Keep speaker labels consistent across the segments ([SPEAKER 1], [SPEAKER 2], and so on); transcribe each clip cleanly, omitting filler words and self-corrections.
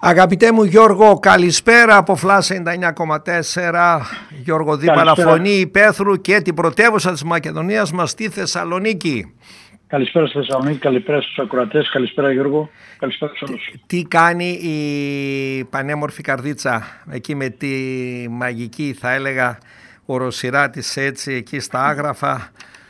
[SPEAKER 1] Αγαπητέ μου Γιώργο, καλησπέρα από Flash 99,4. Γιώργο Δίπαλα, φωνή υπαίθρου και την πρωτεύουσα της Μακεδονίας μας στη Θεσσαλονίκη.
[SPEAKER 2] Καλησπέρα στη Θεσσαλονίκη, καλησπέρα στους ακροατές, καλησπέρα Γιώργο, καλησπέρα σε όλους.
[SPEAKER 1] Τι κάνει η πανέμορφη καρδίτσα εκεί με τη μαγική, θα έλεγα, οροσειρά της έτσι εκεί στα Άγραφα,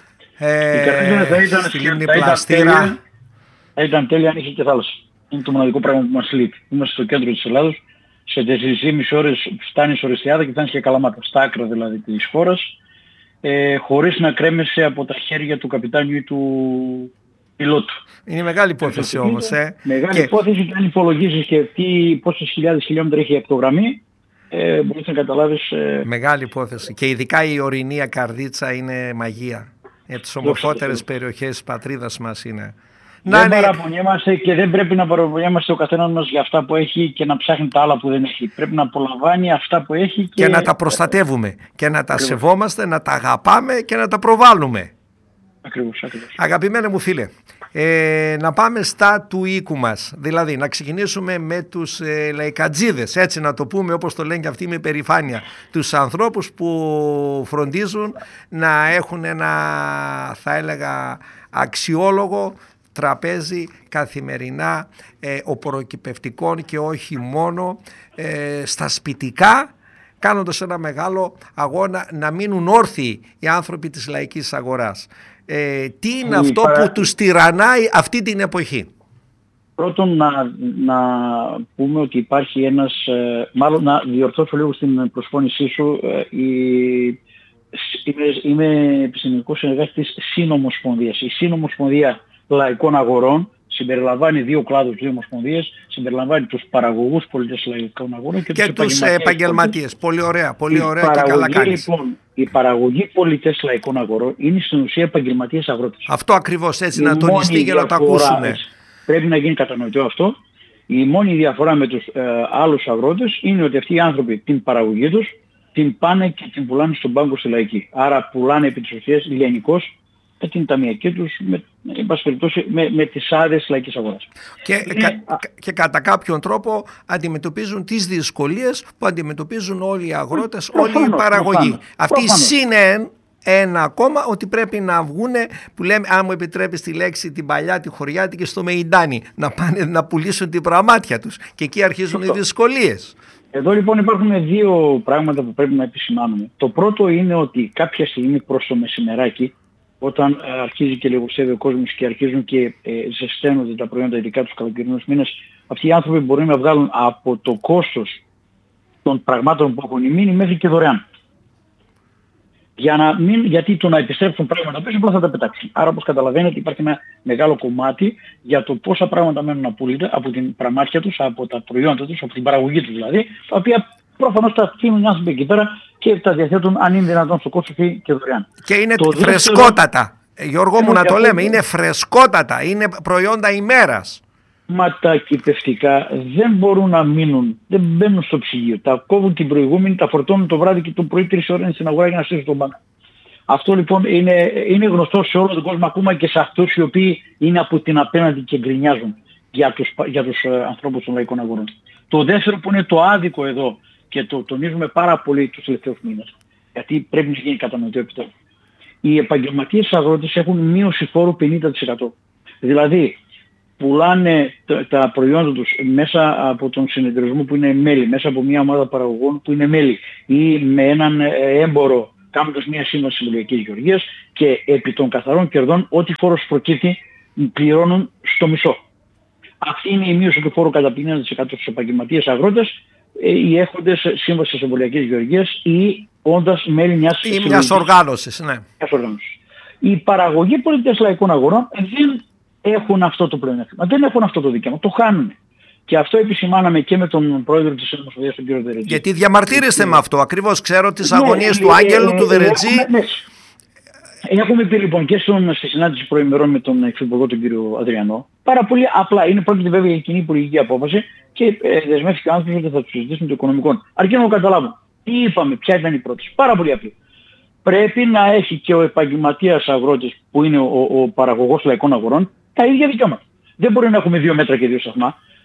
[SPEAKER 1] στη λίμνη Πλαστήρα.
[SPEAKER 2] Θα ήταν τέλεια αν είχε και θάλασσα. Είναι το μοναδικό πράγμα που μας λείπει. Είμαστε στο κέντρο της Ελλάδος, σε 4,5 ώρες φτάνεις Οριστιάδα και φτάνεις και Καλαμάτα, στα άκρα δηλαδή της χώρας, χωρίς να κρέμεσαι από τα χέρια του καπιτάνιου ή του πιλότου.
[SPEAKER 1] Είναι μεγάλη υπόθεση όμως.
[SPEAKER 2] Μεγάλη υπόθεση, και αν υπολογίσεις και πόσες χιλιάδες χιλιόμετρα έχει ακτογραμμή, μπορείς να καταλάβεις.
[SPEAKER 1] Μεγάλη υπόθεση. Και ειδικά η ορεινή Καρδίτσα είναι μαγεία. Τις ομορφότερες περιοχές της πατρίδας μας είναι.
[SPEAKER 2] Δεν παραπονιέμαστε και δεν πρέπει να παραπονιέμαστε ο καθένας μας για αυτά που έχει και να ψάχνει τα άλλα που δεν έχει. Πρέπει να απολαμβάνει αυτά που έχει
[SPEAKER 1] και να τα προστατεύουμε και να τα σεβόμαστε, να τα αγαπάμε και να τα προβάλλουμε.
[SPEAKER 2] Ακριβώς.
[SPEAKER 1] Αγαπημένε μου φίλε, να πάμε στα του οίκου μας. Δηλαδή να ξεκινήσουμε με τους λαϊκατζίδες, έτσι να το πούμε όπως το λένε και αυτοί με περηφάνεια. Τους ανθρώπους που φροντίζουν να έχουν ένα, θα έλεγα, αξιόλογο τραπέζι καθημερινά οπωροκυπευτικών και όχι μόνο, στα σπιτικά, κάνοντας ένα μεγάλο αγώνα να μείνουν όρθιοι οι άνθρωποι της λαϊκής αγοράς. Τι είναι αυτό που τους τυραννάει αυτή την εποχή?
[SPEAKER 2] Πρώτον να πούμε ότι υπάρχει ένας, μάλλον να διορθώσω λίγο στην προσφώνησή σου, είμαι επιστημονικός συνεργάτης της Συνομοσπονδίας. Η Συνομοσπονδία Λαϊκών Αγορών συμπεριλαμβάνει δύο κλάδους, δύο ομοσπονδίες, συμπεριλαμβάνει τους παραγωγούς πολιτές λαϊκών αγορών και τους
[SPEAKER 1] επαγγελματίες. Πολύ ωραία και καλά κάνεις.
[SPEAKER 2] Λοιπόν, οι παραγωγοί πολιτές λαϊκών αγορών είναι στην ουσία επαγγελματίες αγρότες.
[SPEAKER 1] Αυτό ακριβώς, έτσι να τονιστεί για να το ακούσουμε.
[SPEAKER 2] Πρέπει να γίνει κατανοητό αυτό. Η μόνη διαφορά με τους άλλους αγρότες είναι ότι αυτοί οι άνθρωποι την παραγωγή τους την πάνε και την πουλάνε στον πάγκο στη λαϊκή. Άρα πουλάνε επί της ουσίας λιανικώς την ταμιακή τους με τις άδειες της λαϊκής αγοράς.
[SPEAKER 1] Και κατά κάποιον τρόπο αντιμετωπίζουν τις δυσκολίες που αντιμετωπίζουν όλοι οι αγρότες, όλοι οι παραγωγοί. Αυτή είναι ένα ακόμα, ότι πρέπει να βγούνε, που λέμε, αν μου επιτρέπεις τη λέξη την παλιά, τη χωριάτικη, στο Μεϊντάνι, να πάνε να πουλήσουν την πραμάτια τους, και εκεί αρχίζουν οι δυσκολίες.
[SPEAKER 2] Εδώ λοιπόν υπάρχουν δύο πράγματα που πρέπει να επισημάνουμε. Το πρώτο είναι ότι κάποια στιγμή προς το μεσημεράκι, όταν αρχίζει και λιγοστεύει ο κόσμος και αρχίζουν και ζεσταίνονται τα προϊόντα, ειδικά τους καλοκαιρινούς μήνες, αυτοί οι άνθρωποι μπορεί να βγάλουν από το κόστος των πραγμάτων που έχουν μείνει μέχρι και δωρεάν. Γιατί το να επιστρέψουν πράγματα πίσω απλά θα τα πετάξουν. Άρα, όπως καταλαβαίνετε, υπάρχει ένα μεγάλο κομμάτι για το πόσα πράγματα μένουν να πουλείται από την πραμάτια τους, από τα προϊόντα τους, από την παραγωγή τους δηλαδή, τα οποία προφανώς τα αφήνουν οι άνθρωποι εκεί πέρα και τα διαθέτουν, αν είναι δυνατόν, στο κόστος και δωρεάν.
[SPEAKER 1] Και είναι φρεσκότατα. Γιώργο μου, να το λέμε, είναι φρεσκότατα, είναι προϊόντα ημέρας.
[SPEAKER 2] Μα τα κυπευτικά δεν μπορούν να μείνουν, δεν μπαίνουν στο ψυγείο. Τα κόβουν την προηγούμενη, τα φορτώνουν το βράδυ και το πρωί 3 ώρες στην αγορά για να στήσουν τον πάγκο. Αυτό λοιπόν είναι γνωστό σε όλο τον κόσμο, ακόμα και σε αυτούς οι οποίοι είναι από την απέναντι και γκρινιάζουν για τους ανθρώπους των λαϊκών αγορών. Το δεύτερο που είναι το άδικο εδώ, και το τονίζουμε πάρα πολύ τους τελευταίους μήνες, γιατί πρέπει να γίνει κατανοητό επιτέλους. Οι επαγγελματίες αγρότες έχουν μείωση φόρου 50%. Δηλαδή, πουλάνε τα προϊόντα τους μέσα από τον συνεταιρισμό που είναι μέλη, μέσα από μια ομάδα παραγωγών που είναι μέλη, ή με έναν έμπορο κάνοντας μια σύμβαση συμβολιακής γεωργίας, και επί των καθαρών κερδών ό,τι φόρος προκύπτει πληρώνουν στο μισό. Αυτή είναι η μείωση του φόρου κατά 50% στους επαγγελματίες αγρότες, οι έχοντες σύμβαση συμβολιακής γεωργίας ή όντας μέλη μιας
[SPEAKER 1] οργάνωσης. Ναι.
[SPEAKER 2] Οι παραγωγοί πολιτές λαϊκών αγορών δεν έχουν αυτό το πλεονέκτημα, δεν έχουν αυτό το δικαίωμα, το χάνουν. Και αυτό επισημάναμε και με τον πρόεδρο της Συνομοσπονδίας, τον κύριο Δερετζή.
[SPEAKER 1] Γιατί διαμαρτύρεστε με αυτό, ακριβώς ξέρω τις αγωνίες του Άγγελου, του Δερετζή.
[SPEAKER 2] Έχουμε πει λοιπόν και στη συνάντηση προημερών με τον Υφυπουργό, τον κύριο Αδριανό, πάρα πολύ απλά. Είναι πρόκειται βέβαια για κοινή υπουργική απόφαση και δεσμεύτηκε ο άνθρωπος ότι θα του συζητήσουν το οικονομικό. Αρκεί να το καταλάβω. Τι είπαμε, ποια ήταν η πρόταση? Πάρα πολύ απλή. Πρέπει να έχει και ο επαγγελματίας αγρότης, που είναι ο παραγωγός λαϊκών αγορών, τα ίδια δικαιώματα. Δεν μπορεί να έχουμε 2 μέτρα και 2 σταθμά.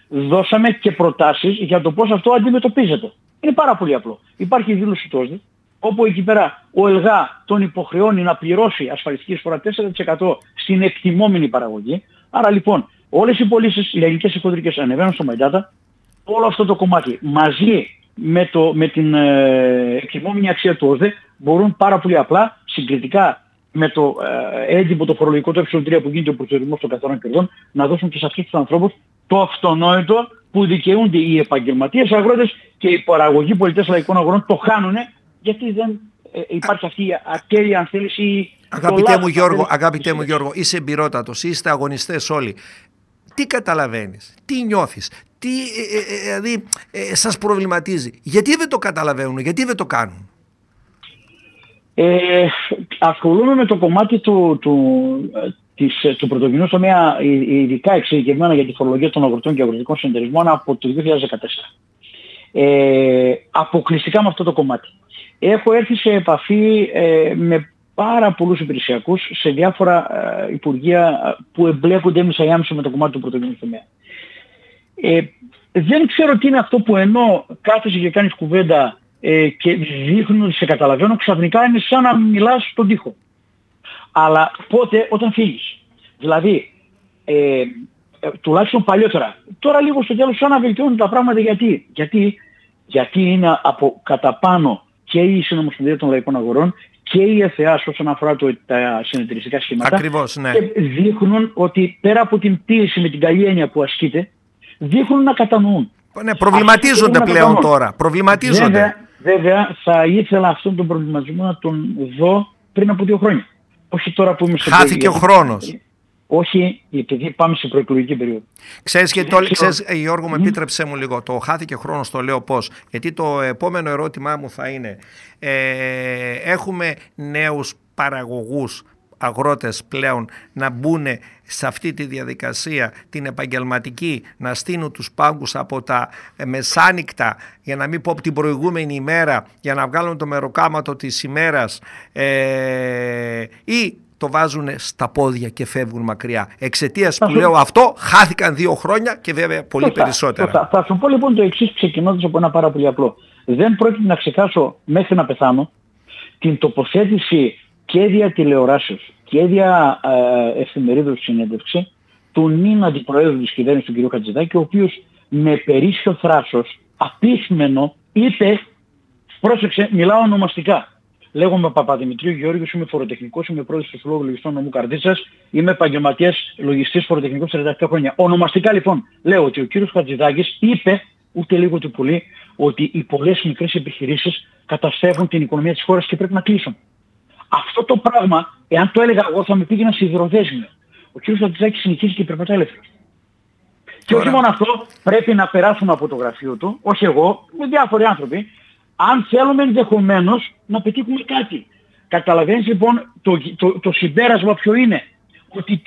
[SPEAKER 2] δώσαμε και προτάσεις για το πώς αυτό αντιμετωπίζεται. Είναι πάρα πολύ απλό. Υπάρχει η δήλωση του ΩΣΔΕ, όπου εκεί πέρα ο ΕΛΓΑ τον υποχρεώνει να πληρώσει ασφαλιστική εισφορά 4% στην εκτιμόμενη παραγωγή. Άρα λοιπόν όλες οι πωλήσεις λιανικές και χοντρικές ανεβαίνουν στο MyData. Όλο αυτό το κομμάτι μαζί με την εκτιμόμενη αξία του ΩΣΔΕ μπορούν πάρα πολύ απλά συγκριτικά με το έντυπο το φορολογικό το ε3 που γίνεται ο προσδιορισμός των καθαρών κερδών να δώσουν και σε αυτούς τους ανθρώπους το αυτονόητο που δικαιούνται οι επαγγελματίες αγρότες και οι παραγωγοί πολιτές λαϊκών αγορών το χάνουν γιατί δεν υπάρχει αυτή η ακέραιη αν θέλεις η...
[SPEAKER 1] Αγαπητέ μου Γιώργο, είσαι εμπειρότατος, είστε αγωνιστές όλοι. Τι καταλαβαίνεις, τι νιώθεις, τι δηλαδή σας προβληματίζει, γιατί δεν το καταλαβαίνουν, γιατί δεν το κάνουν?
[SPEAKER 2] Ασχολούμαι με το κομμάτι του πρωτογενούς τομέα, ειδικά εξειδικευμένα για τη φορολογία των αγροτών και αγροτικών συνεταιρισμών από το 2014. Αποκλειστικά με αυτό το κομμάτι. Έχω έρθει σε επαφή με πάρα πολλούς υπηρεσιακούς σε διάφορα υπουργεία που εμπλέκονται έμεσα ή άμεσα με το κομμάτι του πρωτογενούς τομέα. Δεν ξέρω τι είναι αυτό που ενώ κάθεσαι και κάνεις κουβέντα και δείχνουν ότι σε καταλαβαίνω, ξαφνικά είναι σαν να μιλάς στον τοίχο. Αλλά πότε, όταν φύγεις. Δηλαδή, τουλάχιστον παλιότερα. Τώρα λίγο στο τέλος σαν να βελτιώνουν τα πράγματα γιατί είναι από κατά πάνω και η Συνομοσπονδία των Λαϊκών Αγορών και η ΕΘΕΑ όσον αφορά τα συνεταιριστικά σχήματα.
[SPEAKER 1] Ακριβώς, ναι.
[SPEAKER 2] Και δείχνουν ότι πέρα από την πίεση με την καλή έννοια που ασκείται, δείχνουν να κατανοούν.
[SPEAKER 1] Ναι, προβληματίζονται πλέον τώρα. Προβληματίζονται.
[SPEAKER 2] Βέβαια, θα ήθελα αυτόν τον προβληματισμό να τον δω πριν από 2 χρόνια. Όχι τώρα που είμαι στο
[SPEAKER 1] χάθηκε ο χρόνος.
[SPEAKER 2] Όχι, επειδή πάμε σε προεκλογική περίοδο.
[SPEAKER 1] Ξέρεις, Γιώργο, μου επίτρεψέ μου λίγο. Το χάθηκε χρόνος, το λέω πώς. Γιατί το επόμενο ερώτημά μου θα είναι έχουμε νέους παραγωγούς αγρότες πλέον να μπουν σε αυτή τη διαδικασία την επαγγελματική, να στείλουν τους πάγκους από τα μεσάνυχτα, για να μην πω από την προηγούμενη ημέρα, για να βγάλουν το μεροκάματο της ημέρας, ή το βάζουν στα πόδια και φεύγουν μακριά? Εξαιτίας που λέω αυτό χάθηκαν 2 χρόνια και βέβαια πολύ περισσότερα.
[SPEAKER 2] Θα σου πω λοιπόν το εξής, ξεκινώντας από ένα πάρα πολύ απλό. Δεν πρόκειται να ξεχάσω μέχρι να πεθάνω την τοποθέτηση και δια τηλεοράσεως και δια εφημερίδων συνέντευξη του νυν αντιπροέδρου της κυβέρνησης του κ. Χατζηδάκη, ο οποίος με περίσσιο θράσος, απίθμενο, είπε, πρόσεξε, μιλάω ονομαστικά. Λέγομαι Παπαδημητρίου Γεώργιος, είμαι φοροτεχνικός, είμαι πρόεδρος του Συλλόγου Λογιστών Νομού Καρδίτσας, είμαι επαγγελματίας λογιστής φοροτεχνικός 37 χρόνια. Ονομαστικά λοιπόν λέω ότι ο κ. Χατζηδάκης είπε, ούτε λίγο του πολύ, ότι οι πολλές μικρές επιχειρήσεις καταστρέφουν την οικονομία της χώρας και πρέπει να κλείσουν. Αυτό το πράγμα, εάν το έλεγα εγώ, θα με πήγαινα σιδηροδέσμιο. Ο κ. Χατζηδάκης συνεχίζει και περπατάει ελεύθερος. Και όχι μόνο αυτό, πρέπει να περάσουμε από το γραφείο του, όχι εγώ, με διάφοροι άνθρωποι, αν θέλουμε ενδεχομένως να πετύχουμε κάτι. Καταλαβαίνεις λοιπόν το συμπέρασμα ποιο είναι? Ότι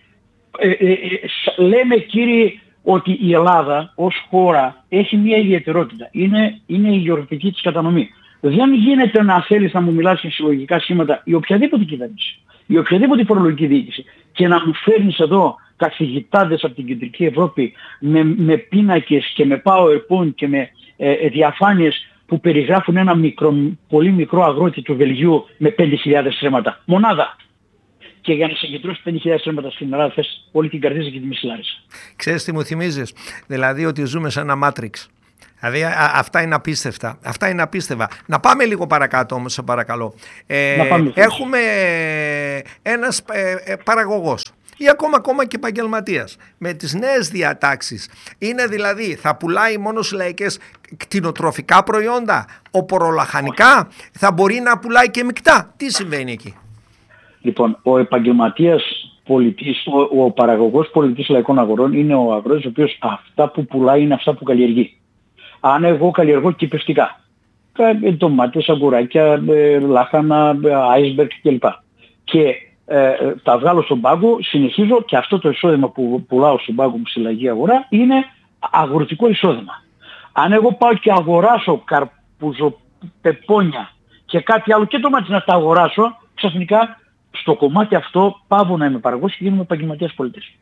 [SPEAKER 2] λέμε κύριοι ότι η Ελλάδα ως χώρα έχει μια ιδιαιτερότητα. Είναι η γεωγραφική της κατανομή. Δεν γίνεται να θέλεις να μου μιλάς για συλλογικά σχήματα ή οποιαδήποτε κυβέρνηση, ή οποιαδήποτε φορολογική διοίκηση και να μου φέρνεις εδώ καθηγητάδες από την Κεντρική Ευρώπη με πίνακες και με PowerPoint και με διαφάνειες που περιγράφουν ένα πολύ μικρό αγρότη του Βελγίου με 5.000 στρέμματα. Μονάδα. Και για να συγκεντρώσει 5.000 στρέμματα στην Ελλάδα θες όλη την Καρδίτσα και τη Μισηλάρισα.
[SPEAKER 1] Ξέρεις τι μου θυμίζεις? Δηλαδή ότι ζούμε σε ένα Matrix. Δηλαδή αυτά είναι απίστευτα. Αυτά είναι απίστευτα. Να πάμε λίγο παρακάτω όμως, σε παρακαλώ. Έχουμε ένας παραγωγός ή ακόμα και επαγγελματίας με τις νέες διατάξεις. Είναι δηλαδή, θα πουλάει μόνο σε λαϊκές κτηνοτροφικά προϊόντα, οπορολαχανικά, θα μπορεί να πουλάει και μεικτά? Τι συμβαίνει εκεί?
[SPEAKER 2] Λοιπόν, ο επαγγελματίας πολιτής, ο παραγωγός πολιτής λαϊκών αγορών είναι ο αγρότης ο οποίος αυτά που πουλάει είναι αυτά που καλλιεργεί. Αν εγώ καλλιεργώ κυπευτικά, ντομάτες, αγκουράκια, λάχανα, iceberg κλπ. Και τα βγάλω στον πάγκο, συνεχίζω και αυτό το εισόδημα που πουλάω στον πάγκο μου στη λαϊκή αγορά είναι αγροτικό εισόδημα. Αν εγώ πάω και αγοράσω καρπουζοπεπόνια και κάτι άλλο και ντομάτες να τα αγοράσω, ξαφνικά στο κομμάτι αυτό πάω να είμαι παραγωγός και γίνομαι επαγγελματίας πολίτης.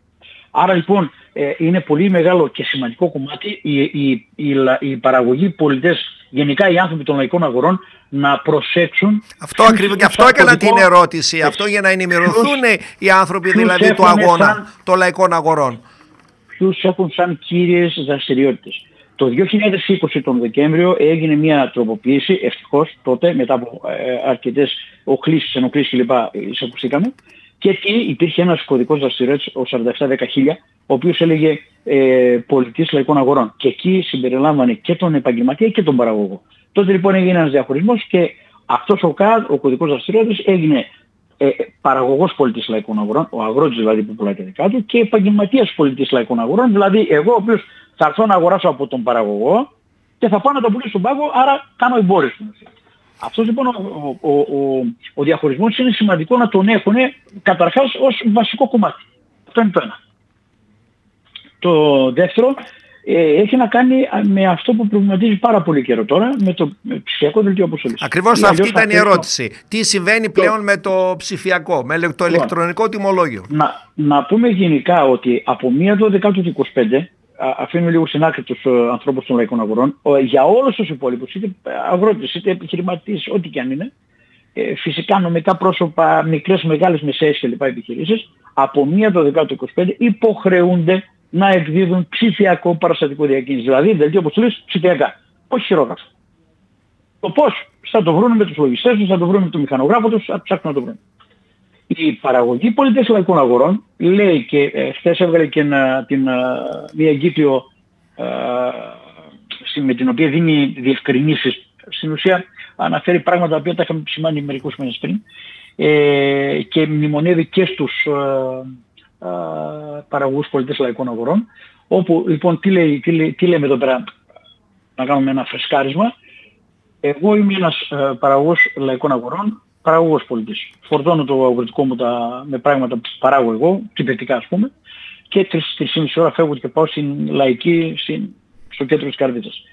[SPEAKER 2] Άρα λοιπόν είναι πολύ μεγάλο και σημαντικό κομμάτι οι παραγωγοί πολιτές, γενικά οι άνθρωποι των λαϊκών αγορών, να προσέξουν.
[SPEAKER 1] Αυτό ακριβώς, και αυτό έκανα την ερώτηση. Αυτό για να ενημερωθούν οι άνθρωποι δηλαδή του αγώνα των λαϊκών αγορών.
[SPEAKER 2] Ποιους έχουν σαν κύριες δραστηριότητες. Το 2020 τον Δεκέμβριο έγινε μια τροποποίηση, ευτυχώς τότε, μετά από αρκετές ενοχλήσεις κλπ. Εισακουστήκαμε. Και εκεί υπήρχε ένας κωδικός δραστηριότητας, ο 4710.000, ο οποίος έλεγε πολιτής λαϊκών αγορών. Και εκεί συμπεριλάμβανε και τον επαγγελματία και τον παραγωγό. Τότε λοιπόν έγινε ένας διαχωρισμός και αυτός ο κωδικός δραστηριότητας έγινε παραγωγός πολιτής λαϊκών αγορών, ο αγρότης δηλαδή που πουλάει τα δικά του, και επαγγελματίας πολιτής λαϊκών αγορών, δηλαδή εγώ ο οποίος θα έρθω να αγοράσω από τον παραγωγό και θα πάω να το πουλήσω στον πάγο, άρα κάνω εμπόριο στην ουσία. Αυτός λοιπόν ο διαχωρισμός είναι σημαντικό να τον έχουν καταρχάς ως βασικό κομμάτι. Αυτό είναι το ένα. Το δεύτερο έχει να κάνει με αυτό που προβληματίζει πάρα πολύ καιρό τώρα, με το ψηφιακό δελτίο αποστολής.
[SPEAKER 1] Ακριβώς αυτή ήταν η ερώτηση. Τι συμβαίνει πλέον με το ψηφιακό, με το ηλεκτρονικό τιμολόγιο?
[SPEAKER 2] Να πούμε γενικά ότι από 1 του 25, αφήνουμε λίγο στην άκρη τους ανθρώπους των λαϊκών αγορών, για όλους τους υπόλοιπους, είτε αγρότες, είτε επιχειρηματίες, ό,τι και αν είναι, φυσικά νομικά πρόσωπα, μικρές, μεγάλες, μεσαίες κλπ. Επιχειρήσεις, από 1 του 25 υποχρεούνται να εκδίδουν ψηφιακό παραστατικό διακίνηση. Δηλαδή δελτίο αποστολής ψηφιακά, όχι χειρόγραφο. Το πώς θα το βρουν με τους λογιστές τους, θα το βρουν με τον μηχανογράφο τους, θα ψάχνουν να το βρουν. Η παραγωγή πολιτές λαϊκών αγορών λέει, και χθες έβγαλε και μια εγκύκλιο με την οποία δίνει διευκρινήσεις. Στην ουσία αναφέρει πράγματα που τα είχαμε επισημάνει μερικούς μήνες πριν και μνημονεύει και στους παραγωγούς πολιτές λαϊκών αγορών, όπου λοιπόν τι λέμε εδώ πέρα, να κάνουμε ένα φρεσκάρισμα. Εγώ είμαι ένας παραγωγός λαϊκών αγορών, παραγωγός πολιτής. Φορτώνω το αγροτικό μου με πράγματα που παράγω εγώ, τυπετικά ας πούμε, και 3,5 ώρα φεύγω και πάω στην λαϊκή, στο κέντρο της Καρδίτσας.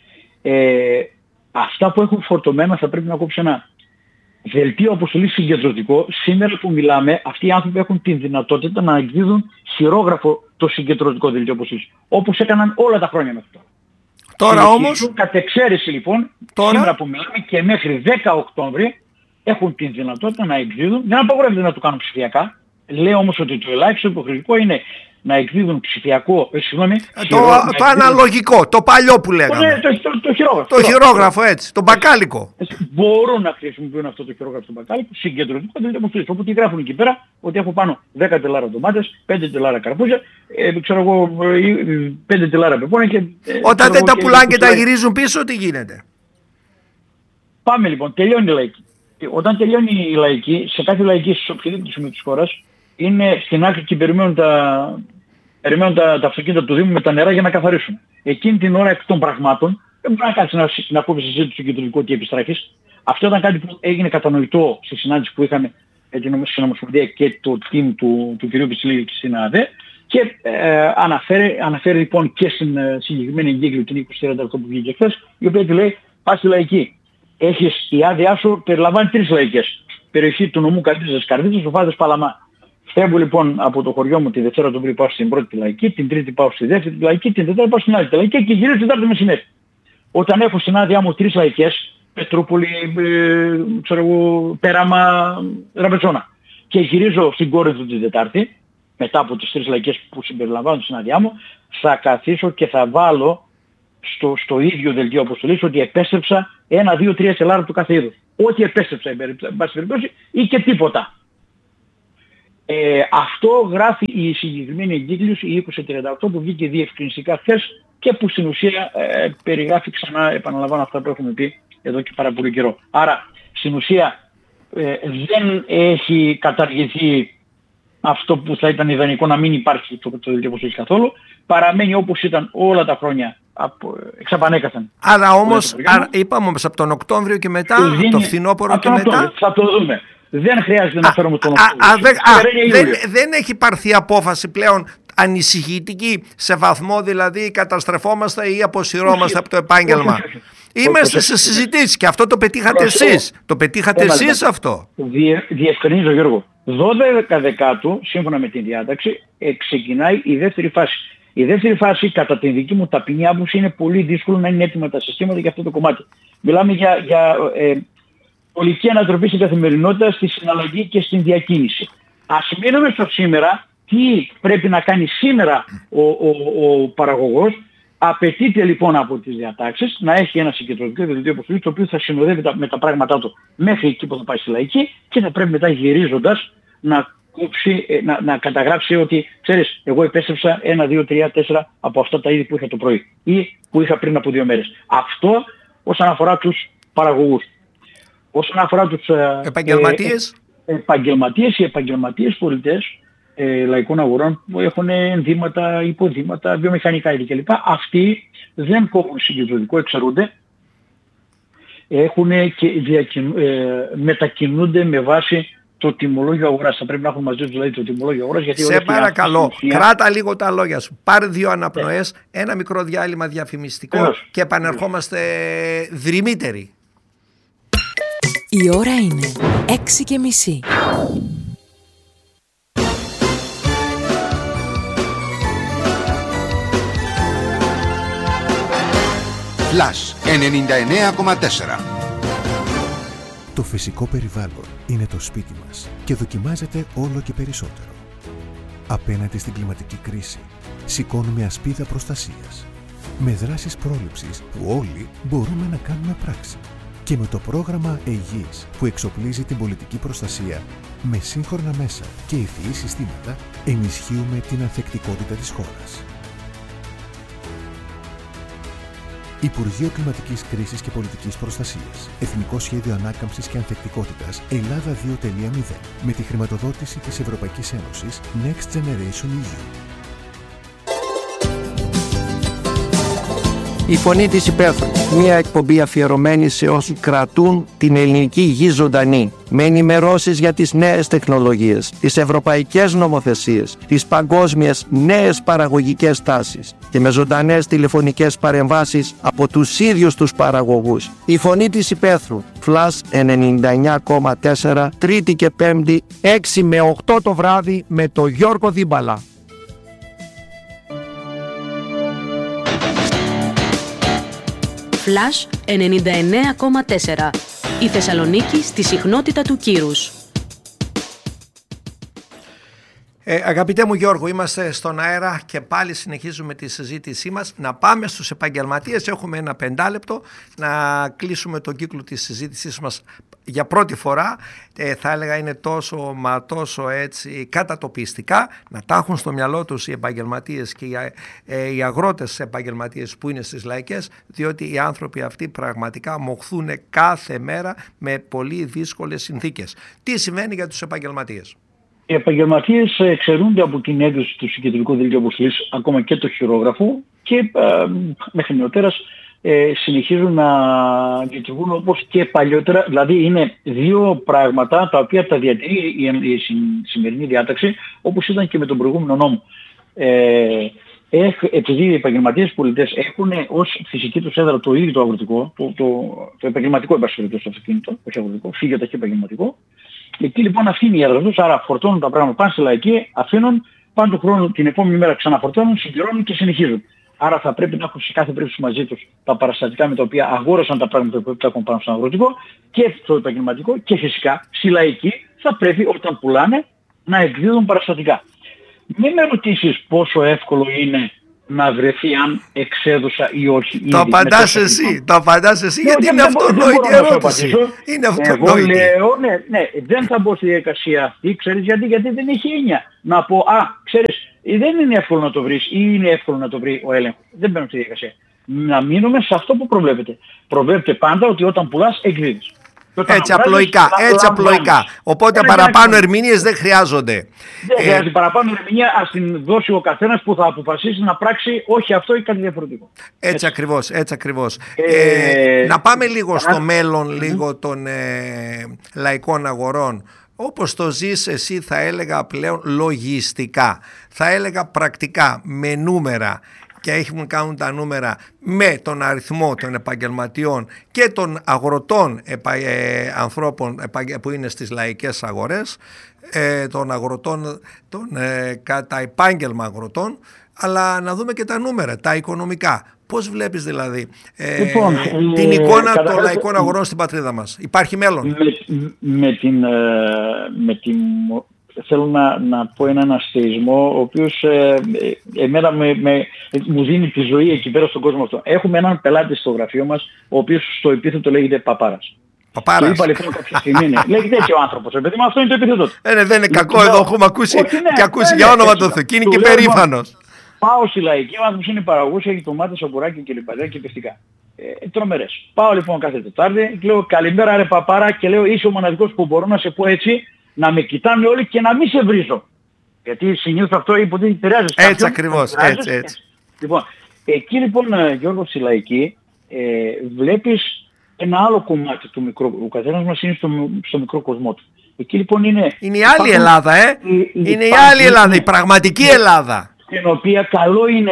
[SPEAKER 2] Αυτά που έχουν φορτωμένα θα πρέπει να κόψω ένα δελτίο αποστολής συγκεντρωτικό. Σήμερα που μιλάμε, αυτοί οι άνθρωποι έχουν την δυνατότητα να εκδίδουν χειρόγραφο το συγκεντρωτικό δελτίο αποστολής, όπως έκαναν όλα τα χρόνια μέχρι τώρα.
[SPEAKER 1] Τώρα όμως,
[SPEAKER 2] κατ' εξαίρεση λοιπόν, σήμερα που μιλάμε και μέχρι 10 Οκτώβρη, έχουν την δυνατότητα να εκδίδουν, δεν απαγορεύεται να το κάνουν ψηφιακά. Λέω όμως ότι το ελάχιστο υποχρεωτικό είναι να εκδίδουν ψηφιακό,
[SPEAKER 1] το αναλογικό, το παλιό που λέγαμε.
[SPEAKER 2] Το χειρόγραφο.
[SPEAKER 1] Το χειρόγραφο έτσι, το μπακάλικο.
[SPEAKER 2] Μπορούν να χρησιμοποιούν αυτό το χειρόγραφο στο μπακάλικο, συγκεντρωτικό, όπου τι γράφουν εκεί πέρα, ότι έχω πάνω 10 τελάρα ντομάτες, 5 τελάρα καρπούζια, ξέρω εγώ 5 τελάρα πεπόνια και...
[SPEAKER 1] Όταν δεν τα πουλάνε και τα γυρίζουν πίσω, τι γίνεται?
[SPEAKER 2] Πάμε λοιπόν, τελειώνει η λαϊκή. Όταν τελειώνει η λαϊκή, σε κάθε λαϊκή σε οποιοδήποτε σημείο της χώρας, είναι στην άκρη και περιμένουν τα αυτοκίνητα του Δήμου με τα νερά για να καθαρίσουν. Εκείνη την ώρα εκ των πραγμάτων δεν μπορεί να κάτσει να κόβει συζήτηση στο κεντρικό και επιστράχεις. Αυτό ήταν κάτι που έγινε κατανοητό στη συνάντηση που είχαμε στην Ομοσπονδία και το team του κ. Πιτσιλίδη και στην ΑΔΕ, και αναφέρει λοιπόν και στην συγκεκριμένη εγκύκλιο την 2038 που βγήκε χθες, η οποία τη λέει: πας στη λαϊκή. Έχεις η άδειά σου, περιλαμβάνει 3 λαϊκές. Περιοχή του νομού Καρδίτσας, ο Φάδες Παλαμά. Φεύγω λοιπόν από το χωριό μου τη Δευτέρα του πάω στην πρώτη λαϊκή, την Τρίτη πάω στη δεύτερη λαϊκή, την Τετάρτη πάω στην άλλη λαϊκή και γυρίζω την Τετάρτη μεσημέρι. Όταν έχω στην άδειά μου 3 λαϊκές, Πετρούπολη, Πέραμα, Ραπετσόνα, και γυρίζω στην κόρη του την Τετάρτη, μετά από τις 3 λαϊκές που συμπεριλαμβάνουν στην άδειά μου, θα καθίσω και θα βάλω στο ίδιο δελτίο αποστολής ότι επέστρεψα 1, 2, 3 τελάρα του κάθε είδους. Ό,τι επέστρεψα, εν πάση περιπτώσει, ή και τίποτα. Αυτό γράφει η συγκεκριμένη εγκύκλιος, η 2038, που βγήκε διευκρινιστικά χθες και που στην ουσία περιγράφει ξανά, επαναλαμβάνω αυτά που έχουμε πει εδώ και πάρα πολύ καιρό. Άρα, στην ουσία δεν έχει καταργηθεί αυτό που θα ήταν ιδανικό, να μην υπάρχει το δελτίο αποστολής καθόλου. Παραμένει όπως ήταν όλα τα χρόνια, εξαπανέκαθεν.
[SPEAKER 1] Άρα όμως, είπαμε όμως από τον Οκτώβριο και μετά, το φθινόπωρο και μετά.
[SPEAKER 2] Θα το δούμε. Δεν χρειάζεται να φέρουμε τον
[SPEAKER 1] δεν έχει πάρθει απόφαση πλέον ανησυχητική, σε βαθμό δηλαδή καταστρεφόμαστε ή αποσυρώμαστε από το επάγγελμα? Είμαστε σε συζητήσεις και αυτό το πετύχατε εσείς. Το πετύχατε εσείς αυτό.
[SPEAKER 2] Διευκρινίζω, Γιώργο. 12 Δεκάτου, σύμφωνα με τη διάταξη, ξεκινάει η δεύτερη φάση. Η δεύτερη φάση, κατά την δική μου ταπεινή άποψη, είναι πολύ δύσκολο να είναι έτοιμα τα συστήματα για αυτό το κομμάτι. Μιλάμε για πολιτική ανατροπή στην καθημερινότητα, στη συναλλαγή και στην διακίνηση. Ας μείνουμε στο σήμερα, τι πρέπει να κάνει σήμερα ο παραγωγός. Απαιτείται λοιπόν από τις διατάξεις να έχει ένα συγκεντρωτικό δελτίο αποστολής, το οποίο θα συνοδεύει με τα πράγματά του μέχρι εκεί που θα πάει στη λαϊκή και θα πρέπει μετά γυρίζοντας να καταγράψει ότι, ξέρεις, εγώ επέστρεψα 1, 2, 3, 4 από αυτά τα είδη που είχα το πρωί ή που είχα πριν από 2 μέρες. Αυτό όσον αφορά τους παραγωγούς. Όσον αφορά τους επαγγελματίες, οι επαγγελματίες πολιτές λαϊκών αγορών που έχουν ενδύματα, υποδύματα, βιομηχανικά είδη κλπ. Αυτοί δεν κόβουν συγκεντρωτικό, εξαιρούνται. Μετακινούνται με βάση το τιμολόγιο αγοράς. Θα πρέπει να έχουν μαζί τους δηλαδή το τιμολόγιο αγοράς. Γιατί
[SPEAKER 1] σε παρακαλώ, κράτα λίγο τα λόγια σου. Πάρε 2 αναπνοές, ένα μικρό διάλειμμα διαφημιστικό και επανερχόμαστε δρυμύτεροι.
[SPEAKER 3] Η ώρα είναι 6:30.
[SPEAKER 4] Flash 99,4.
[SPEAKER 5] Το φυσικό περιβάλλον είναι το σπίτι μας και δοκιμάζεται όλο και περισσότερο. Απέναντι στην κλιματική κρίση, σηκώνουμε ασπίδα προστασίας. Με δράσεις πρόληψης που όλοι μπορούμε να κάνουμε πράξη. Και με το πρόγραμμα ΕΓΙΣ που εξοπλίζει την πολιτική προστασία με σύγχρονα μέσα και ευφυή συστήματα, ενισχύουμε την ανθεκτικότητα της χώρας. Υπουργείο Κλιματικής Κρίσης και Πολιτικής Προστασίας. Εθνικό Σχέδιο Ανάκαμψης και Ανθεκτικότητας Ελλάδα 2.0 με τη χρηματοδότηση της Ευρωπαϊκής Ένωσης Next Generation EU.
[SPEAKER 6] Η Φωνή της Υπαίθρου. Μια εκπομπή αφιερωμένη σε όσους κρατούν την ελληνική γη ζωντανή. Με ενημερώσεις για τις νέες τεχνολογίες, τις ευρωπαϊκές νομοθεσίες, τις παγκόσμιες νέες παραγωγικές τάσεις και με ζωντανές τηλεφωνικές παρεμβάσεις από τους ίδιους τους παραγωγούς. Η Φωνή της Υπαίθρου. Flash 99,4, Τρίτη και Πέμπτη, 6 με 8 το βράδυ με το Γιώργο Δίμπαλα.
[SPEAKER 3] Flash 99,4. Η Θεσσαλονίκη στη συχνότητα του κύρους.
[SPEAKER 1] Αγαπητέ μου Γιώργο, είμαστε στον αέρα και πάλι συνεχίζουμε τη συζήτησή μας. Να πάμε στους επαγγελματίες, έχουμε ένα 5 λεπτό να κλείσουμε τον κύκλο της συζήτησής μας για πρώτη φορά. Θα έλεγα είναι τόσο έτσι κατατοπιστικά να τα έχουν στο μυαλό τους οι επαγγελματίες και οι αγρότες επαγγελματίες που είναι στις λαϊκές, διότι οι άνθρωποι αυτοί πραγματικά μοχθούν κάθε μέρα με πολύ δύσκολες συνθήκες. Τι συμβαίνει για τους επαγγελματίες?
[SPEAKER 2] Οι επαγγελματίες εξαιρούνται από την έκδοση του συγκεντρωτικού δελτίου αποστολής, ακόμα και το χειρόγραφο, και μέχρι νεοτέρας συνεχίζουν να λειτουργούν όπως και παλιότερα. Δηλαδή είναι 2 πράγματα τα οποία τα διατηρεί η σημερινή διάταξη, όπως ήταν και με τον προηγούμενο νόμο. Επειδή οι επαγγελματίες πολιτές έχουν ως φυσική τους έδρα το ίδιο το αγροτικό, το επαγγελματικό εμπασχολητό στο αυτοκίνητο, όχι αγροτικό, φύγεται και επαγγελματικό. Εκεί λοιπόν αυτή είναι η έδρα τους, άρα φορτώνουν τα πράγματα, πάνε στη λαϊκή, αφήνουν, πάνε τον χρόνο, την επόμενη μέρα ξαναφορτώνουν, συμπληρώνουν και συνεχίζουν. Άρα θα πρέπει να έχουν σε κάθε περίπτωση μαζί τους τα παραστατικά με τα οποία αγόρασαν τα πράγματα που έχουν πάνω στο αγροτικό και στο επαγγελματικό, και φυσικά στη λαϊκή θα πρέπει όταν πουλάνε να εκδίδουν παραστατικά. Μην με ρωτήσεις πόσο εύκολο είναι να βρεθεί αν εξέδωσα ή όχι.
[SPEAKER 1] Το απαντάς εσύ, γιατί είναι αυτονόητη ερώτηση. Είναι αυτονόητη.
[SPEAKER 2] Εγώ λέω, ναι, δεν θα μπω στη διαδικασία αυτή, ξέρεις γιατί δεν έχει έννοια. Να πω, ξέρεις, δεν είναι εύκολο να το βρεις ή είναι εύκολο να το βρει ο έλεγχος. Δεν μπαίνω στη διαδικασία. Να μείνουμε σε αυτό που προβλέπεται. Προβλέπεται πάντα ότι όταν πουλάς εκδίδεις.
[SPEAKER 1] Έτσι απλοϊκά. Οπότε παραπάνω ερμηνείες δεν χρειάζονται.
[SPEAKER 2] Δεν χρειάζεται παραπάνω ερμηνεία, ας την δώσει ο καθένας που θα αποφασίσει να πράξει όχι αυτό ή κάτι διαφορετικό.
[SPEAKER 1] Έτσι ακριβώς. Να πάμε λίγο στο μέλλον λίγο των λαϊκών αγορών. Όπως το ζεις εσύ, θα έλεγα πλέον λογιστικά, θα έλεγα πρακτικά, με νούμερα. και έχουν κάνουν τα νούμερα με τον αριθμό των επαγγελματιών και των αγροτών ανθρώπων που είναι στις λαϊκές αγορές, των αγροτών, κατά επάγγελμα αγροτών, αλλά να δούμε και τα νούμερα, τα οικονομικά. Πώς βλέπεις δηλαδή την εικόνα των λαϊκών αγορών στην πατρίδα μας? Υπάρχει μέλλον?
[SPEAKER 2] Θέλω να πω έναν αστεϊσμό, ο οποίος εμένα μου δίνει τη ζωή εκεί πέρα στον κόσμο αυτό. Έχουμε έναν πελάτη στο γραφείο μας, ο οποίος στο επίθετο λέγεται Παπάρας.
[SPEAKER 1] Παπάρας.
[SPEAKER 2] Και είπα λοιπόν κάποια στιγμή, λέγεται έτσι ο άνθρωπος, παιδί μου, αυτό είναι το επίθετο του.
[SPEAKER 1] Δεν είναι κακό, εδώ έχουμε ακούσει και ακούσει για όνομα του Θεού και είναι και περήφανος.
[SPEAKER 2] Πάω στη λαϊκή, ο άνθρωπος είναι παραγωγός, έχει ντομάτες, σαμπουράκια και λοιπά και πιστικά. Τρομερές. Πάω λοιπόν κάθε Τετάρτη και λέω καλημέρα ρε Παπάρα, και λέω είσαι ο μοναδικός που μπορώ να σε πω έτσι, να με κοιτάνε όλοι και να μην σε βρίζω. Γιατί συνήθως αυτό υποτίθεται επηρεάζει κάποιον.
[SPEAKER 1] Έτσι ακριβώς, έτσι.
[SPEAKER 2] Λοιπόν, εκεί λοιπόν Γιώργο στη λαϊκή βλέπεις ένα άλλο κομμάτι του μικρού. Ο καθένας μας είναι στο μικρό κοσμό του. Εκεί λοιπόν είναι
[SPEAKER 1] η άλλη Ελλάδα, είναι η άλλη Ελλάδα, η πραγματική Ελλάδα.
[SPEAKER 2] Στην οποία καλό είναι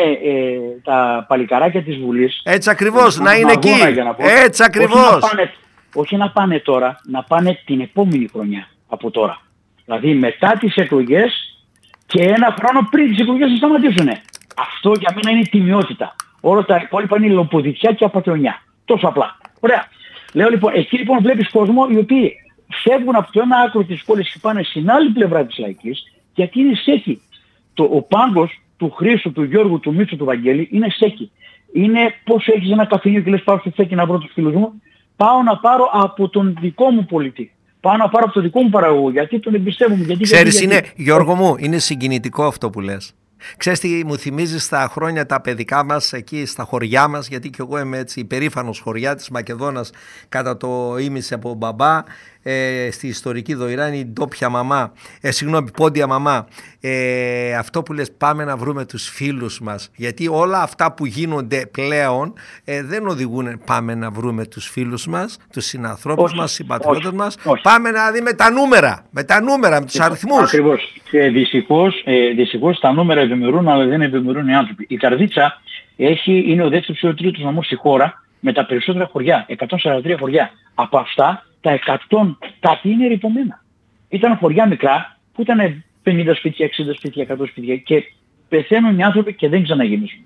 [SPEAKER 2] τα παλικαράκια της Βουλής.
[SPEAKER 1] Έτσι ακριβώς, να είναι εκεί. Έτσι ακριβώς.
[SPEAKER 2] Όχι να πάνε τώρα, να πάνε την επόμενη χρονιά από τώρα. Δηλαδή μετά τις εκλογές και ένα χρόνο πριν τις εκλογές να σταματήσουν. Αυτό για μένα είναι τιμιότητα. Όλα τα υπόλοιπα είναι λοποδιτιά και απατεωνιά. Τόσο απλά. Ωραία. Λέω λοιπόν, εκεί λοιπόν βλέπεις κόσμο οι οποίοι φεύγουν από το ένα άκρο της πόλης και πάνε στην άλλη πλευρά της λαϊκής, γιατί είναι στέκη. Ο πάγκος του Χρήστου, του Γιώργου, του Μίτσου, του Βαγγέλη είναι στέκη. Είναι πώς έχεις ένα καφενείο και λες πάω στο στέκη να βρω τους φίλους μου. Πάω να πάρω από τον δικό μου πολιτή. Πάω να πάρω από τον δικό μου παραγωγό. Γιατί τον εμπιστεύομαι.
[SPEAKER 1] Ξέρεις, Γιώργο μου, είναι συγκινητικό αυτό που λες. Ξέρεις τι μου θυμίζει στα χρόνια τα παιδικά μας εκεί στα χωριά μας, γιατί και εγώ είμαι έτσι υπερήφανος χωριά της Μακεδόνας κατά το ήμιση από μπαμπά, στη ιστορική Δοϊρά είναι η ντόπια μαμά, πόντια μαμά. Αυτό που λες, πάμε να βρούμε τους φίλους μας, γιατί όλα αυτά που γίνονται πλέον δεν οδηγούν πάμε να βρούμε τους φίλους μας, τους συνανθρώπους μας, συμπατριώτες μας. Πάμε να δούμε τα νούμερα, με τους αριθμούς.
[SPEAKER 2] Ακριβώς. Και δυστυχώς τα νούμερα ευημερούν, αλλά δεν ευημερούν οι άνθρωποι. Η Καρδίτσα είναι ο δεύτερος ή ο τρίτος νομός στη χώρα με τα περισσότερα χωριά, 143 χωριά. Από αυτά τα 100 κάτι είναι ρυπωμένα. Ήταν χωριά μικρά που ήταν 50 σπίτια, 60 σπίτια, 100 σπίτια και πεθαίνουν οι άνθρωποι και δεν ξαναγεμίζουν.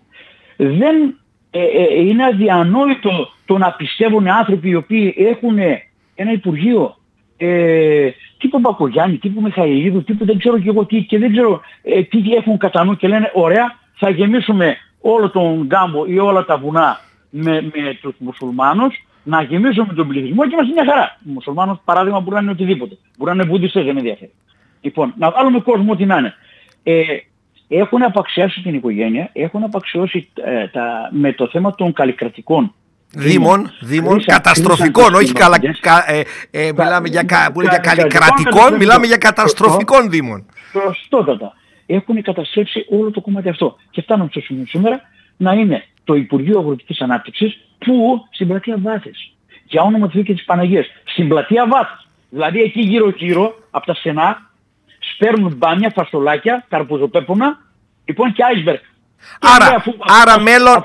[SPEAKER 2] Είναι αδιανόητο το να πιστεύουν οι άνθρωποι οι οποίοι έχουν ένα Υπουργείο τύπου Μπακογιάννη, τύπου Μιχαηλίδου, τύπου δεν ξέρω και εγώ τι και δεν ξέρω τι έχουν κατά νου και λένε ωραία θα γεμίσουμε όλο τον Γκάμπο ή όλα τα βουνά με τους μουσουλμάνους, να γεμίσουμε τον πληθυσμό και είμαστε μια χαρά. Ο μουσουλμάνος παράδειγμα μπορεί να είναι οτιδήποτε. Μπορεί να είναι βουδιστές, δεν ενδιαφέρει. Λοιπόν, να βάλουμε κόσμο ό,τι να είναι. Έχουν απαξιώσει την οικογένεια, έχουν απαξιώσει με το θέμα των καλλικρατικών
[SPEAKER 1] Δήμων, καταστροφικών, όχι μιλάμε για καλλικρατικών, μιλάμε για καταστροφικών δήμων.
[SPEAKER 2] Σωστότατα. Έχουν καταστρέψει όλο το κομμάτι αυτό. Και φτάνουμε στο σημείο σήμερα να είναι το Υπουργείο Αγροτικής Ανάπτυξης που στην πλατεία Βάθες. Για όνομα του Θεού και της Παναγίας. Στην πλατεία Βάθες. Δηλαδή εκεί γύρω-γύρω από τα στενά σπέρνουν μπάνια, φαστολάκια, καρποζοπέπονα, λοιπόν και άισμπεργκ.
[SPEAKER 1] Άρα μέλλον.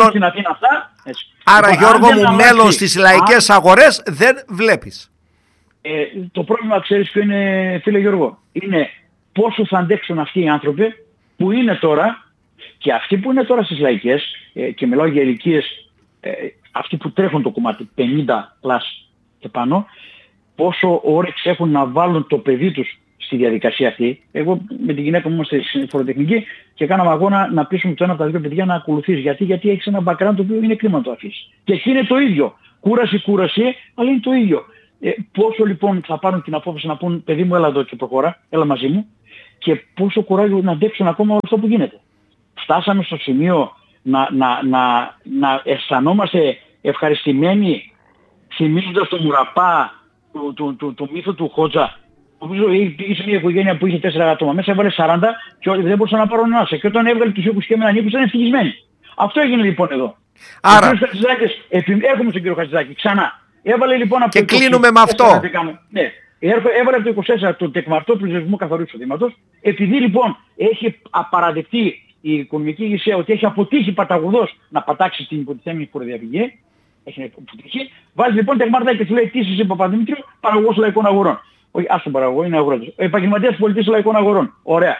[SPEAKER 1] Άρα Γιώργο μου, μέλλον στις λαϊκές αγορές δεν βλέπεις.
[SPEAKER 2] Το πρόβλημα ξέρεις ποιο είναι, φίλε Γιώργο, είναι πόσο θα αντέξουν αυτοί οι άνθρωποι που είναι τώρα και αυτοί που είναι τώρα στις λαϊκές και μιλάω για ηλικίες αυτοί που τρέχουν το κομμάτι 50 πλάς και πάνω, πόσο όρεξη έχουν να βάλουν το παιδί τους στη διαδικασία αυτή. Εγώ με την γυναίκα μου είμαστε στην φοροτεχνική και κάναμε αγώνα να πείσουμε το ένα από τα δύο παιδιά να ακολουθείς. Γιατί έχεις ένα background το οποίο είναι κρίμα να το αφήσεις. Και εκεί είναι το ίδιο. Κούραση, αλλά είναι το ίδιο. Πόσο λοιπόν θα πάρουν την απόφαση να πούν παιδί μου έλα εδώ και προχώρα, έλα μαζί μου και πόσο κουράγιο να αντέξουν ακόμα όλο αυτό που γίνεται. Φτάσαμε στο σημείο να αισθανόμαστε ευχαριστημένοι θυμίζοντας το Μουραπά, το μύθο του Χότζα. Νομίζω πήγε σε μια οικογένεια που είχε 4 άτομα, μέσα έβαλε 40 και όλοι δεν μπορούσαν να πάρουν ένα. Και όταν έβγαλε τους οίκους και έμεναν οίκους ήταν ευτυχισμένοι. Αυτό έγινε λοιπόν εδώ.
[SPEAKER 1] Άρα.
[SPEAKER 2] Έχουμε στον κύριο Χατζηδάκη ξανά. Έβαλε λοιπόν από
[SPEAKER 1] και το κλείνουμε με αυτό.
[SPEAKER 2] Ναι. Έβαλε από το 24 τον τεκμαρτό πληθυσμό καθαρού εισοδήματος. Επειδή λοιπόν έχει παραδεχτεί η οικονομική ηγεσία ότι έχει αποτύχει παταγωδός να πατάξει την υποτιθέμενη φοροδιαφυγή, έχει αποτύχει, βάζει λοιπόν τεγμάρτα και του λέει: τι είσαι Παπαδημήτριο, παραγωγός λαϊκών αγορών. Όχι, ας τον παραγωγό, είναι αγρότης. Ο επαγγελματίας πολιτής λαϊκών αγορών. Ωραία.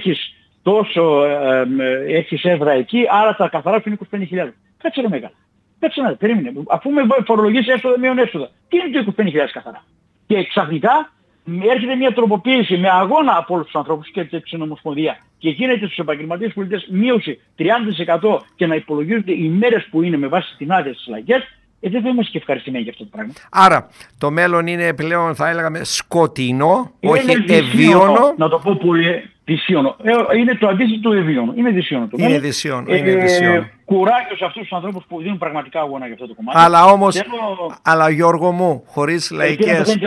[SPEAKER 2] Έχεις έδρα εκεί, άρα τα καθαρά σου είναι 25.000. Κάτσε ρε Μέγα. Κάτσε να περίμενε. Αφού με φορολογήσει έσοδα μείον έσοδα. Τι είναι το 25.000 καθαρά. Και ξαφνικά έρχεται μια τροποποίηση με αγώνα από όλους τους ανθρώπους και την Ομοσπονδία και γίνεται στους επαγγελματίες πολίτες μείωση 30% και να υπολογίζονται οι μέρες που είναι με βάση την άδεια στις λαϊκές. Δεν θα είμαστε και ευχαριστημένοι για αυτό το πράγμα.
[SPEAKER 1] Άρα το μέλλον είναι πλέον, θα έλεγαμε, σκοτεινό, όχι ευίωνο.
[SPEAKER 2] Να το πω πολύ δυσίωνο. Είναι το αντίστοιχο του ευίωνο. Είναι δυσίωνο το μέλλον.
[SPEAKER 1] Είναι δυσίωνο.
[SPEAKER 2] Κουράγιο σε αυτούς τους ανθρώπους που δίνουν πραγματικά αγώνα για αυτό το κομμάτι.
[SPEAKER 1] Αλλά Γιώργο μου, χωρίς λαϊκές,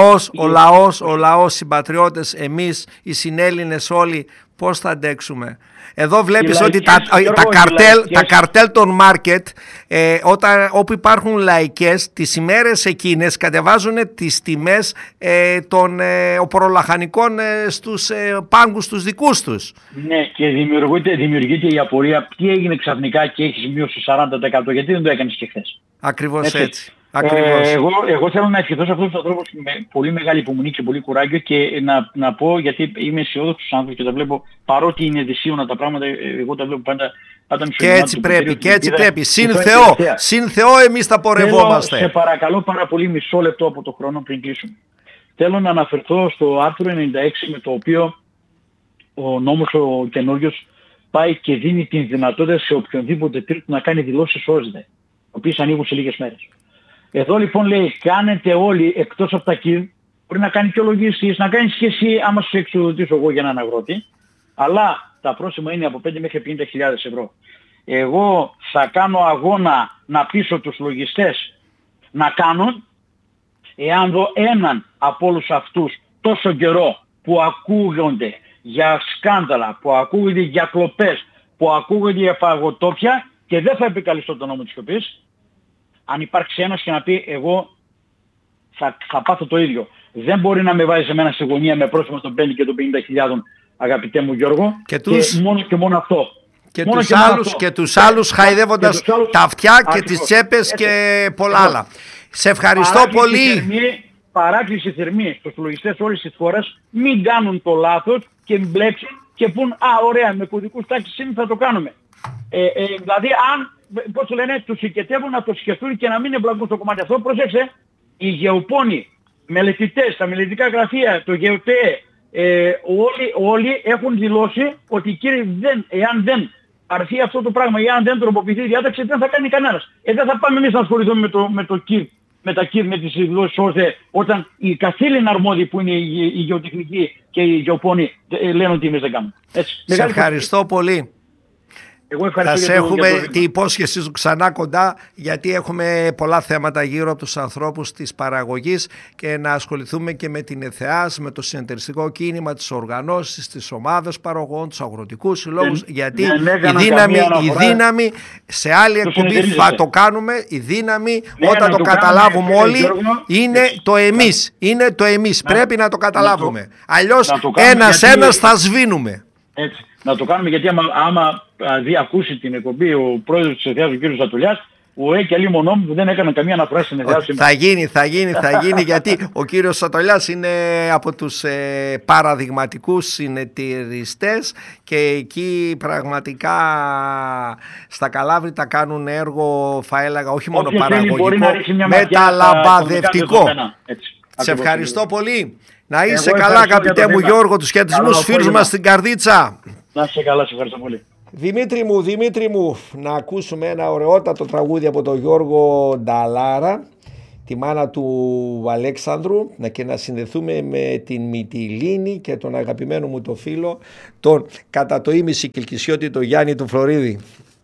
[SPEAKER 1] ο λαός, οι συμπατριώτες, εμείς, οι συνέλληνες όλοι, πώς θα αντέξουμε? Εδώ βλέπεις ότι τα καρτέλ των μάρκετ, όπου υπάρχουν λαϊκές, τις ημέρες εκείνες κατεβάζουν τις τιμές των οπωρολαχανικών στους πάγκους τους δικούς τους.
[SPEAKER 2] Ναι, και δημιουργείται η απορία τι έγινε ξαφνικά και έχεις μείωση 40%, γιατί δεν το έκανες και χθες.
[SPEAKER 1] Ακριβώς έτσι.
[SPEAKER 2] Εγώ θέλω να ευχηθώ σε αυτούς τους ανθρώπους με πολύ μεγάλη υπομονή και πολύ κουράγιο και να πω, γιατί είμαι αισιόδοξος άνθρωπος και τα βλέπω, παρότι είναι δυσίωνα τα πράγματα, εγώ τα βλέπω πάντα
[SPEAKER 1] και έτσι πρέπει, και έτσι πρέπει. Συν Θεό εμείς τα πορευόμαστε.
[SPEAKER 2] Σε παρακαλώ πάρα πολύ, μισό λεπτό από το χρόνο πριν κλείσουμε. Θέλω να αναφερθώ στο άρθρο 96 με το οποίο ο νόμος ο καινούριος πάει και δίνει την δυνατότητα σε οποιονδήποτε τρίτο να κάνει δηλώσεις ΩΣΔΕ, οι οποίες ανοίγουν σε λίγες μέρες. Εδώ λοιπόν λέει, κάνετε όλοι εκτός από τα ΚΙΡ, μπορεί να κάνει και ο λογιστής, να κάνεις και εσύ άμα σου εξοδοτήσω εγώ για έναν αγρότη, αλλά τα πρόσημα είναι από 5 μέχρι 50.000 ευρώ. Εγώ θα κάνω αγώνα να πείσω τους λογιστές να κάνουν, εάν δω έναν από όλους αυτούς τόσο καιρό που ακούγονται για σκάνδαλα, που ακούγονται για κλοπές, που ακούγονται για παγωτόπια και δεν θα επικαλυστώ τον νόμο της σιωπής. Αν υπάρξει ένας και να πει εγώ θα πάθω το ίδιο. Δεν μπορεί να με βάζει εμένα σε γωνία με πρόσωπο των 5 και των 50.000, αγαπητέ μου Γιώργο, και μόνο και μόνο αυτό.
[SPEAKER 1] Και τους άλλους χαϊδεύοντας τα αυτιά και τις τσέπες και πολλά άλλα. Σε ευχαριστώ πολύ.
[SPEAKER 2] Παράκληση θερμή στους λογιστές όλης της χώρας, μην κάνουν το λάθος και μπλέξουν και πούν ωραία, με κωδικούς τάξης θα το κάνουμε. Δηλαδή αν, πώς το λένε, τους συγκετεύουν να το σκεφτούν και να μην εμπλακούν στο κομμάτι αυτό. Πρόσεξε, οι γεωπόνοι, μελετητές, τα μελετητικά γραφεία, το ΓΕΟΤΕ, όλοι έχουν δηλώσει ότι κύριε, εάν δεν αρθεί αυτό το πράγμα ή αν δεν τροποποιηθεί η διάταξη, δεν θα κάνει κανένας. Δεν θα πάμε εμείς να ασχοληθούμε με τα ΚΙΡ, με τις δηλώσεις ώστε όταν οι καθήλυνα αρμόδιοι που είναι οι γεωτεχνικοί και οι γεωπόνοι λένε ότι εμείς δεν κάνουμε.
[SPEAKER 1] Σε ευχαριστώ πολύ. Θα σε έχουμε την υπόσχεσή σου ξανά κοντά, γιατί έχουμε πολλά θέματα γύρω από τους ανθρώπους της παραγωγής και να ασχοληθούμε και με την ΕΘΕΑΣ, με το συνεταιριστικό κίνημα, τις οργανώσεις, τις ομάδες παραγωγών, τους αγροτικούς συλλόγους, γιατί η δύναμη σε άλλη εκπομπή θα το κάνουμε, η δύναμη όταν το καταλάβουμε όλοι είναι το εμείς, είναι το εμείς, πρέπει να το καταλάβουμε, αλλιώς ένας θα σβήνουμε.
[SPEAKER 2] Έτσι. Να το κάνουμε, γιατί άμα ακούσει την εκπομπή ο πρόεδρος της ΕΘΕΑΣ, ο κ. Σατολιάς, και αλλή μονό μου που δεν έκανε καμία αναφορά στην ΕΘΕΑΣ.
[SPEAKER 1] Θα γίνει γιατί ο κύριος Σατολιάς είναι από τους παραδειγματικούς συνεταιριστές και εκεί πραγματικά στα Καλάβρητα κάνουν έργο, θα έλεγα, όχι μόνο παραγωγικό, μεταλαμπαδευτικό. Σε ευχαριστώ πολύ. Να είσαι καλά, αγαπητέ μου Γιώργο, τους χαιρετισμούς φίλους μας στην καρδίτσα.
[SPEAKER 2] Να είσαι καλά, σε ευχαριστώ πολύ.
[SPEAKER 1] Δημήτρη μου, να ακούσουμε ένα ωραιότατο τραγούδι από τον Γιώργο Νταλάρα, τη μάνα του Αλέξανδρου, και να συνδεθούμε με την Μυτιλήνη και τον αγαπημένο μου το φίλο, τον κατά το ίμιση κελκυσιώτη, τον Γιάννη του Φλωρίδη.